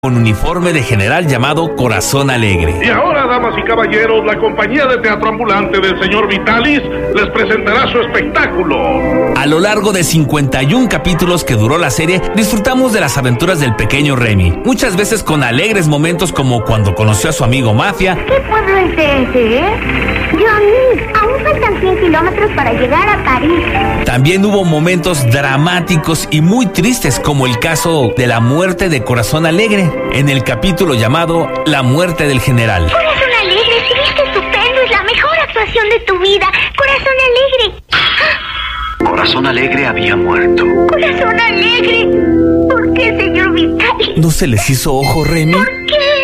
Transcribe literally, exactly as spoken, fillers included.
con uniforme de general llamado Corazón Alegre. Y ahora, damas y caballeros, la compañía de teatro ambulante del señor Vitalis les presentará su espectáculo. A lo largo de cincuenta y un capítulos que duró la serie, disfrutamos de las aventuras del pequeño Remy, muchas veces con alegres momentos como cuando conoció a su amigo Mafia. ¿Qué pueblo es ese, eh? Johnny, aún faltan cien kilómetros para llegar a París. También hubo momentos dramáticos y muy tristes, como el caso de la muerte de Corazón Alegre, en el capítulo llamado La muerte del general. Corazón Alegre, estuviste estupendo, es la mejor actuación de tu vida. Corazón Alegre. Corazón Alegre había muerto. Corazón Alegre. ¿Por qué, señor Vitalis? ¿No se les hizo ojo, Remy? ¿Por qué?